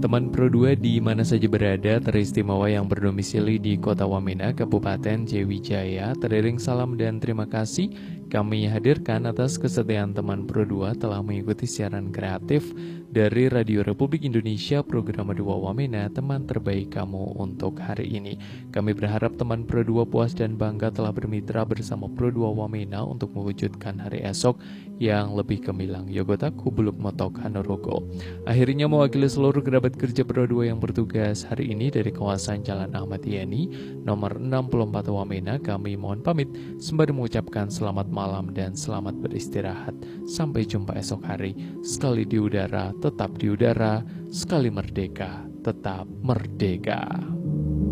Teman Pro 2 di mana saja berada, teristimewa yang berdomisili di Kota Wamena, Kabupaten Jayawijaya, teriring salam dan terima kasih kami hadirkan atas kesetiaan teman Pro 2 telah mengikuti siaran kreatif dari Radio Republik Indonesia program Dua Wamena, teman terbaik kamu untuk hari ini. Kami berharap teman Pro 2 puas dan bangga telah bermitra bersama Pro 2 Wamena untuk mewujudkan hari esok yang lebih gemilang. Yogotak Hubuluk Motok Hanorogo. Akhirnya mewakili seluruh kerabat kerja Pro 2 yang bertugas hari ini dari kawasan Jalan Ahmad Yani nomor 64 Wamena, kami mohon pamit sembari mengucapkan selamat malam dan selamat beristirahat. Sampai jumpa esok hari. Sekali di udara, tetap di udara. Sekali merdeka, tetap merdeka.